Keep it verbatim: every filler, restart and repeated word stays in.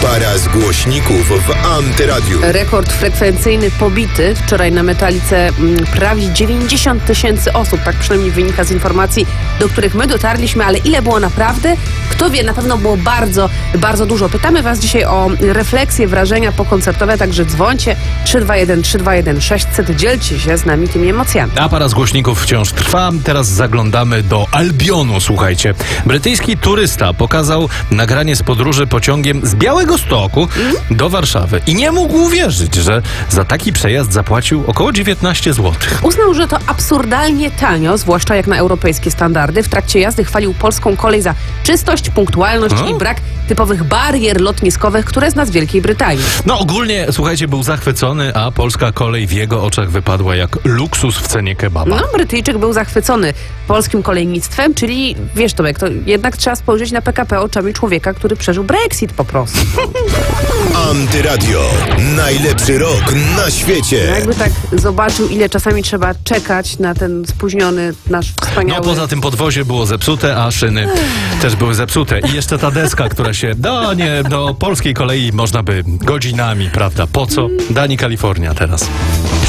Para z głośników w Antyradiu. Rekord frekwencyjny pobity. Wczoraj na Metalice m, prawie dziewięćdziesiąt tysięcy osób. Tak przynajmniej wynika z informacji, do których my dotarliśmy. Ale ile było naprawdę? Kto wie, na pewno było bardzo, bardzo dużo. Pytamy was dzisiaj o refleksje, wrażenia pokoncertowe, także dzwońcie trzy dwa jeden trzy dwa jeden sześćset. Dzielcie się z nami tymi emocjami. A para z głośników wciąż trwa. Teraz zaglądamy do Albionu, słuchajcie. Brytyjski turysta pokazał nagranie z podróży pociągiem z Białegostoku mm? do Warszawy i nie mógł uwierzyć, że za taki przejazd zapłacił około dziewiętnaście złotych. Uznał, że to absurdalnie tanio, zwłaszcza jak na europejskie standardy. W trakcie jazdy chwalił polską kolej za czystość, punktualność o? i brak typowych barier lotniskowych, które zna z Wielkiej Brytanii. No ogólnie, słuchajcie, był zachwycony, a polska kolej w jego oczach wypadła jak luksus w cenie kebaba. No, Brytyjczyk był zachwycony polskim kolejnictwem, czyli wiesz Tomek, to jednak trzeba spojrzeć na P K P oczami człowieka, który przeżył Brexit po prostu. Antyradio. Najlepszy rok na świecie. No jakby tak zobaczył, ile czasami trzeba czekać na ten spóźniony nasz wspaniały... No poza tym podwozie było zepsute, a szyny też były zepsute. I jeszcze ta deska, która się... No nie, do polskiej kolei można by godzinami, prawda? Po co? Dani, Kalifornia teraz.